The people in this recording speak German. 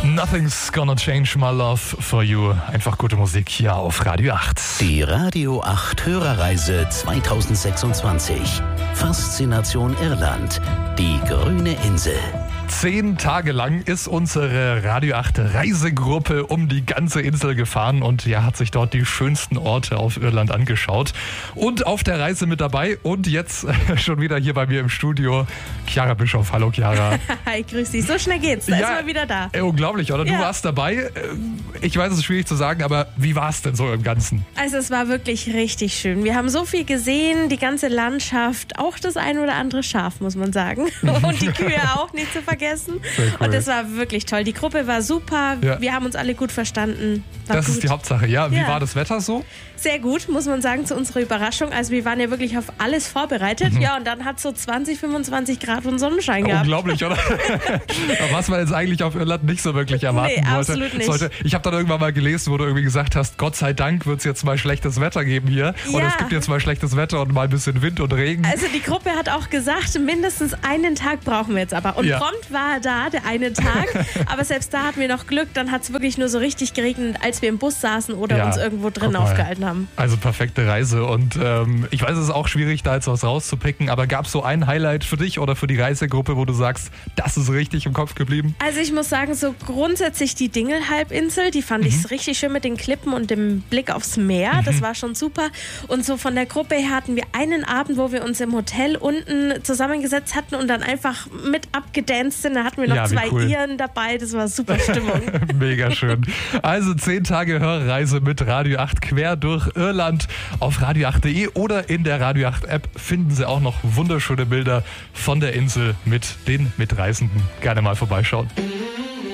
Nothing's gonna change my love for you. Einfach gute Musik hier auf Radio 8. Die Radio 8 Hörerreise 2026. Faszination Irland. Die grüne Insel. 10 Tage lang ist unsere Radio 8 Reisegruppe um die ganze Insel gefahren und hat sich dort die schönsten Orte auf Irland angeschaut. Und auf der Reise mit dabei und jetzt schon wieder hier bei mir im Studio Chiara Bischoff. Hallo Chiara. Hi, grüß dich. So schnell geht's. Da ist man wieder da. Unglaublich, oder? Du warst dabei. Ich weiß, es ist schwierig zu sagen, aber wie war es denn so im Ganzen? Also es war wirklich richtig schön. Wir haben so viel gesehen, die ganze Landschaft, auch das ein oder andere Schaf, muss man sagen. Und die Kühe auch nicht zu vergessen. Sehr cool. Und es war wirklich toll. Die Gruppe war super. Ja. Wir haben uns alle gut verstanden. Das ist die Hauptsache. Ja, wie war das Wetter so? Sehr gut, muss man sagen, zu unserer Überraschung. Also wir waren ja wirklich auf alles vorbereitet. Ja, und dann hat es so 20, 25 Grad und Sonnenschein gehabt. Unglaublich, oder? Was man jetzt eigentlich auf Irland nicht so wirklich erwarten wollte. Absolut nicht. Ich habe dann irgendwann mal gelesen, wo du irgendwie gesagt hast, Gott sei Dank wird es jetzt mal schlechtes Wetter geben hier. Ja. Oder es gibt jetzt mal schlechtes Wetter und mal ein bisschen Wind und Regen. Also die Gruppe hat auch gesagt, mindestens einen Tag brauchen wir jetzt aber. Und prompt war da der eine Tag. Aber selbst da hatten wir noch Glück. Dann hat es wirklich nur so richtig geregnet, als wir im Bus saßen oder uns irgendwo drin aufgehalten haben. Also perfekte Reise und ich weiß, es ist auch schwierig, da jetzt was rauszupicken, aber gab es so ein Highlight für dich oder für die Reisegruppe, wo du sagst, das ist richtig im Kopf geblieben? Also ich muss sagen, so grundsätzlich die Dingle-Halbinsel, die fand ich richtig schön mit den Klippen und dem Blick aufs Meer, das war schon super. Und so von der Gruppe her hatten wir einen Abend, wo wir uns im Hotel unten zusammengesetzt hatten und dann einfach mit abgedanced sind. Da hatten wir noch 2 Iren dabei, das war super Stimmung. Mega schön. Also 10 Tage Hörreise mit Radio 8 quer durch Irland. Auf radio8.de oder in der Radio 8 App finden Sie auch noch wunderschöne Bilder von der Insel mit den Mitreisenden. Gerne mal vorbeischauen.